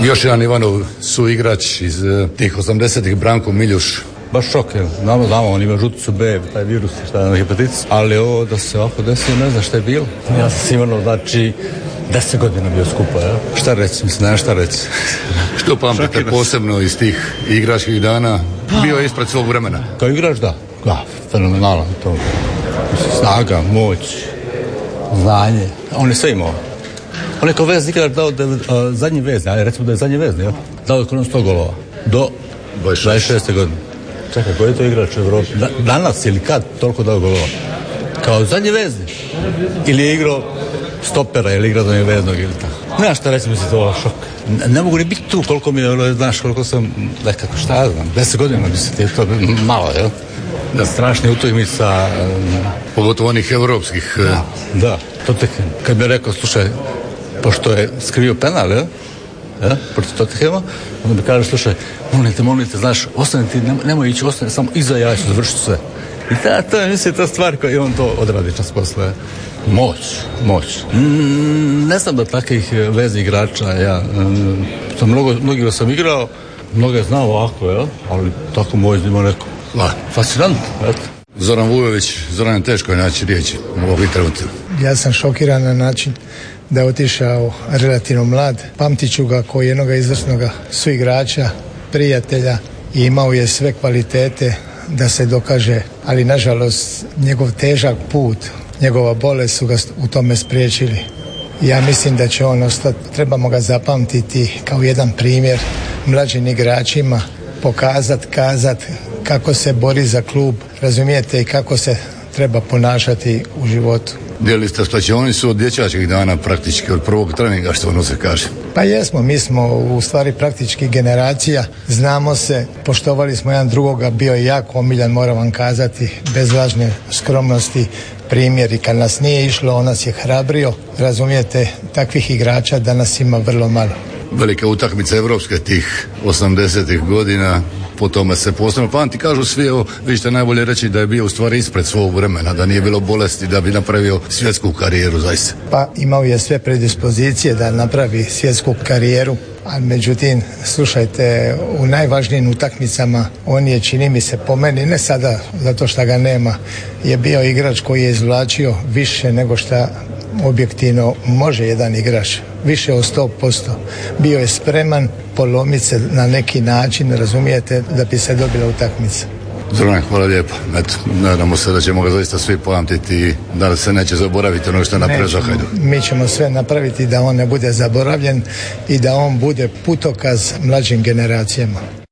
Još jedan Ivanov suigrač iz tih 80-ih, Branko Miljuš. Baš šok, znamo, on ima žuticu B, taj virus, šta je hepatitis, ali ovo da se ovako desilo, ne znam šta je bilo. Ja sam sigurno, znači, 10 godina bio skupa, ja? Šta reći, mislim, nema šta reći. Što pamtite posebno iz tih igračkih dana? Bio je ispred svog vremena. Kao igrač, da, fenomenalan to. Snaga, moć, znanje, on je sve imao. On je kao veznik igrač dao zadnji vezni, ali recimo da je zadnji vezni, ja? Dao je kod 100 golova, do 26. godine. Čekaj, koji je to igrač u Evropi? Danas ili kad toliko dao golova? Kao zadnji vezni. Ili je igrao stopera, ili igrao zadnjeg veznog ili tako. Nema šta reći, mislim, to je šok. Ne mogu ni biti tu koliko mi je, znaš, koliko sam, nekako šta ja znam, 10 godina mislim, je to malo, jel? Da, strašni utakmica. Pogotovo onih evropskih. Da, to tek, kad mi je rekao, slušaj, pošto je skrivio penal, jel? Protiv Tottenhama, onda mi kaže, slušaj, molite, znaš, ostani ti, nemoj ići, ostani samo iza, ja ću završiti sve. I to je, mislim, ta stvar koja on to odradi čas posle. Moć. Ne znam da takvih vezi igrača, ja, mnogi sam igrao, mnoge znao ovako, ja, ali tako moć ima neko. Fascinantno, eto. Zoran Vujović, Zoran, teško je naći riječi u ovih trenutima. Ja sam šokiran na način da je otišao relativno mlad. Pamtit ću ga kao jednog izvrsnog suigrača, prijatelja i imao je sve kvalitete da se dokaže, ali nažalost njegov težak put, njegova bolest su ga u tome spriječili. Ja mislim da će on ostati, trebamo ga zapamtiti kao jedan primjer mlađim igračima, kazati kako se bori za klub, razumijete, i kako se treba ponašati u životu. Dijeli ste slačionicu od dječačkih dana praktički, od prvog treninga, što ono se kaže. Pa jesmo, mi smo u stvari praktički generacija, znamo se, poštovali smo jedan drugoga, bio je jako omiljan, moram vam kazati, bez lažne skromnosti, primjeri, kad nas nije išlo, on nas je hrabrio, razumijete, takvih igrača danas ima vrlo malo. Velike utakmice evropske tih 80-ih godina, po tome se posebno pamti, kažu svi, evo, vi ćete najbolje reći da je bio u stvari ispred svog vremena, da nije bilo bolesti, da bi napravio svjetsku karijeru zaista. Pa imao je sve predispozicije da napravi svjetsku karijeru, ali međutim, slušajte, u najvažnijim utakmicama on je, čini mi se, po meni, ne sada zato što ga nema, je bio igrač koji je izvlačio više nego što objektivno može jedan igrač, više od 100%. Bio je spreman polomiti se na neki način, razumijete, da bi se dobila utakmica. Zoran, hvala lijepo. Eto, nadamo se da ćemo ga zaista svi pamtiti i da se neće zaboraviti ono što je napravio za Hajduk. Mi ćemo sve napraviti da on ne bude zaboravljen i da on bude putokaz mlađim generacijama.